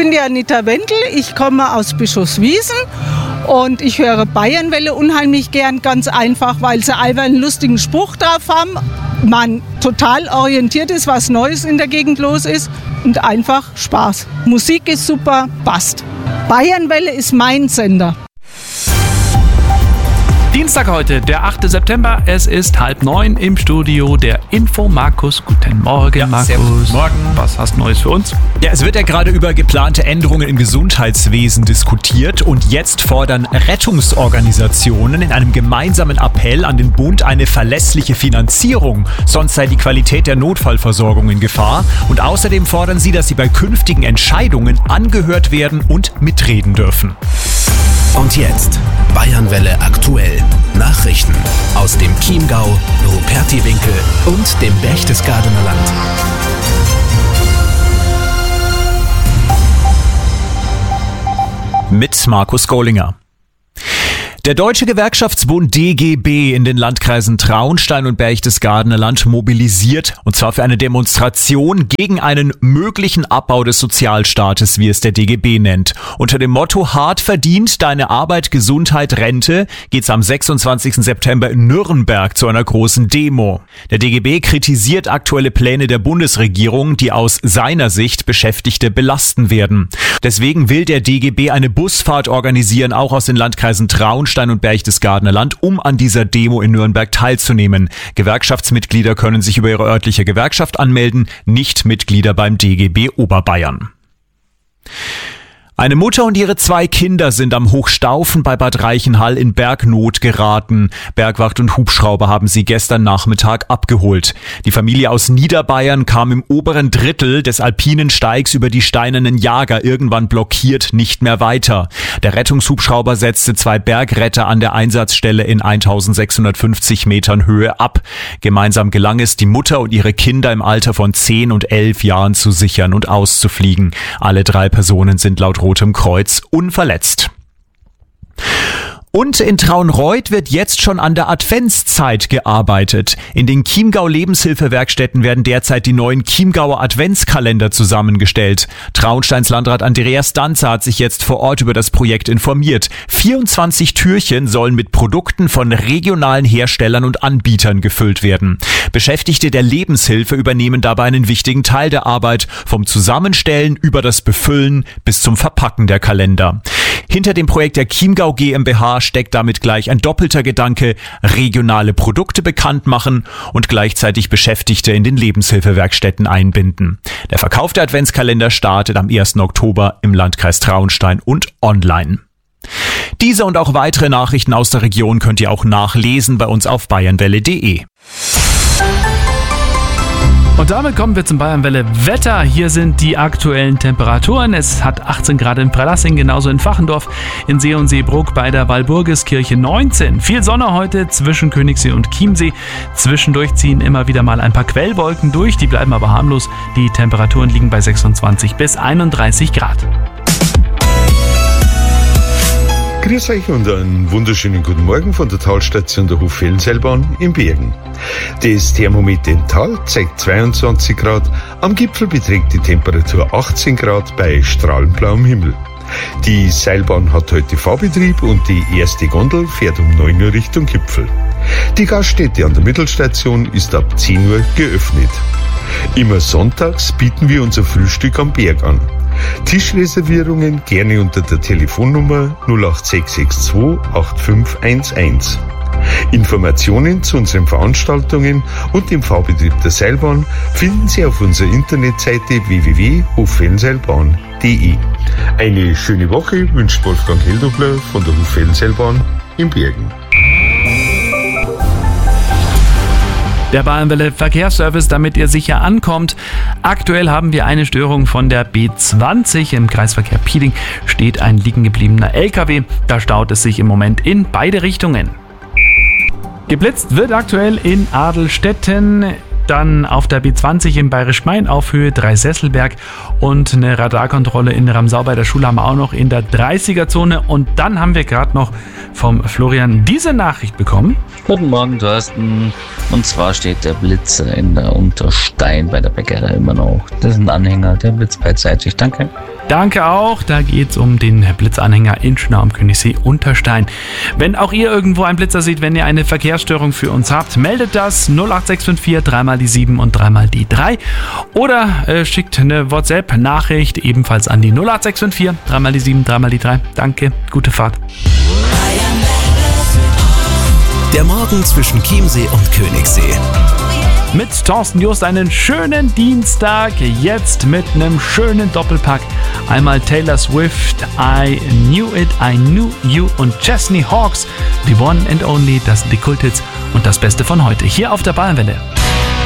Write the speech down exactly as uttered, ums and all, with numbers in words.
bin die Anita Wendel, ich komme aus Bischofswiesen und ich höre Bayernwelle unheimlich gern, ganz einfach, weil sie einfach einen lustigen Spruch drauf haben, man total orientiert ist, was Neues in der Gegend los ist und einfach Spaß. Musik ist super, passt. Bayernwelle ist mein Sender. Dienstag heute, der achte September. Es ist halb neun im Studio der Info Markus. Guten Morgen, ja, Markus. Servus. Morgen. Was hast du Neues für uns? Ja, es wird ja gerade über geplante Änderungen im Gesundheitswesen diskutiert und jetzt fordern Rettungsorganisationen in einem gemeinsamen Appell an den Bund eine verlässliche Finanzierung. Sonst sei die Qualität der Notfallversorgung in Gefahr. Und außerdem fordern sie, dass sie bei künftigen Entscheidungen angehört werden und mitreden dürfen. Und jetzt Bayernwelle aktuell. Nachrichten aus dem Chiemgau, Rupertiwinkel und dem Berchtesgadener Land. Mit Markus Gollinger. Der Deutsche Gewerkschaftsbund D G B in den Landkreisen Traunstein und Berchtesgadener Land mobilisiert, und zwar für eine Demonstration gegen einen möglichen Abbau des Sozialstaates, wie es der D G B nennt. Unter dem Motto Hart verdient, deine Arbeit, Gesundheit, Rente geht's am sechsundzwanzigsten September in Nürnberg zu einer großen Demo. Der D G B kritisiert aktuelle Pläne der Bundesregierung, die aus seiner Sicht Beschäftigte belasten werden. Deswegen will der D G B eine Busfahrt organisieren, auch aus den Landkreisen Traunstein und Berchtesgadener Land, um an dieser Demo in Nürnberg teilzunehmen. Gewerkschaftsmitglieder können sich über ihre örtliche Gewerkschaft anmelden, nicht Mitglieder beim D G B Oberbayern. Eine Mutter und ihre zwei Kinder sind am Hochstaufen bei Bad Reichenhall in Bergnot geraten. Bergwacht und Hubschrauber haben sie gestern Nachmittag abgeholt. Die Familie aus Niederbayern kam im oberen Drittel des alpinen Steigs über die steinernen Jager irgendwann blockiert nicht mehr weiter. Der Rettungshubschrauber setzte zwei Bergretter an der Einsatzstelle in eintausendsechshundertfünfzig Metern Höhe ab. Gemeinsam gelang es, die Mutter und ihre Kinder im Alter von zehn und elf Jahren zu sichern und auszufliegen. Alle drei Personen sind laut Rotem Kreuz unverletzt. Und in Traunreut wird jetzt schon an der Adventszeit gearbeitet. In den Chiemgau Lebenshilfewerkstätten werden derzeit die neuen Chiemgauer Adventskalender zusammengestellt. Traunsteins Landrat Andreas Danzer hat sich jetzt vor Ort über das Projekt informiert. vierundzwanzig Türchen sollen mit Produkten von regionalen Herstellern und Anbietern gefüllt werden. Beschäftigte der Lebenshilfe übernehmen dabei einen wichtigen Teil der Arbeit, vom Zusammenstellen über das Befüllen bis zum Verpacken der Kalender. Hinter dem Projekt der Chiemgau GmbH steckt damit gleich ein doppelter Gedanke: regionale Produkte bekannt machen und gleichzeitig Beschäftigte in den Lebenshilfewerkstätten einbinden. Der Verkauf der Adventskalender startet am ersten Oktober im Landkreis Traunstein und online. Diese und auch weitere Nachrichten aus der Region könnt ihr auch nachlesen bei uns auf bayernwelle punkt de. Und damit kommen wir zum Bayernwelle Wetter. Hier sind die aktuellen Temperaturen. Es hat achtzehn Grad in Prelassing, genauso in Fachendorf, in See und Seebruck, bei der Walburgiskirche neunzehn. Viel Sonne heute zwischen Königssee und Chiemsee. Zwischendurch ziehen immer wieder mal ein paar Quellwolken durch, die bleiben aber harmlos. Die Temperaturen liegen bei sechsundzwanzig bis einunddreißig Grad. Grüß euch und einen wunderschönen guten Morgen von der Talstation der Hoffelsenseilbahn in Bergen. Das Thermometer im Tal zeigt zweiundzwanzig Grad, am Gipfel beträgt die Temperatur achtzehn Grad bei strahlend blauem Himmel. Die Seilbahn hat heute Fahrbetrieb und die erste Gondel fährt um neun Uhr Richtung Gipfel. Die Gaststätte an der Mittelstation ist ab zehn Uhr geöffnet. Immer sonntags bieten wir unser Frühstück am Berg an. Tischreservierungen gerne unter der Telefonnummer null acht sechs sechs zwei acht fünf eins eins. Informationen zu unseren Veranstaltungen und dem Fahrbetrieb der Seilbahn finden Sie auf unserer Internetseite w w w punkt hoffelsenseilbahn punkt de. Eine schöne Woche wünscht Wolfgang Heldobler von der Hoffelsenseilbahn in Bergen. Der Bayernwelle Verkehrsservice, damit ihr sicher ankommt. Aktuell haben wir eine Störung von der B zwanzig. Im Kreisverkehr Pieting steht ein liegen gebliebener L K W. Da staut es sich im Moment in beide Richtungen. Geblitzt wird aktuell in Adelstetten, dann auf der B zwanzig in Bayerisch-Main auf Höhe Dreisesselberg und eine Radarkontrolle in Ramsau bei der Schule haben wir auch noch in der dreißiger-Zone. Und dann haben wir gerade noch vom Florian diese Nachricht bekommen. Guten Morgen, Thorsten. Und zwar steht der Blitzer in der Unterstein bei der Bäckerei immer noch. Das ist ein Anhänger, der blitzt beidseitig. Danke. Danke auch. Da geht es um den Blitzanhänger in Schnau am Königssee Unterstein. Wenn auch ihr irgendwo einen Blitzer seht, wenn ihr eine Verkehrsstörung für uns habt, meldet das null acht sechs fünf vier, dreimal die sieben und dreimal die drei oder äh, schickt eine WhatsApp-Nachricht ebenfalls an die null acht sechs fünf vier, dreimal die sieben, dreimal die drei. Danke, gute Fahrt. Der Morgen zwischen Chiemsee und Königssee. Mit Thorsten Just einen schönen Dienstag, jetzt mit einem schönen Doppelpack. Einmal Taylor Swift, I Knew It, I Knew You und Chesney Hawkes, The One and Only, das sind die Kulthits und das Beste von heute, hier auf der Bayernwelle.